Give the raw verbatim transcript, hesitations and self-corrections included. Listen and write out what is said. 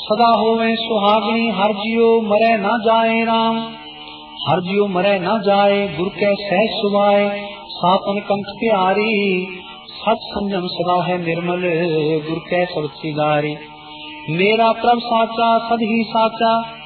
सदा होवे सुहागणी, हर जियो मरे ना जाए राम। हर जियो मरे ना जाए, गुर के सहज सुभाए, सातन कंठ प्यारी। सच संजम सदा है निर्मल, गुर के सबकी गारी। मेरा प्रभ साचा सद ही साचा,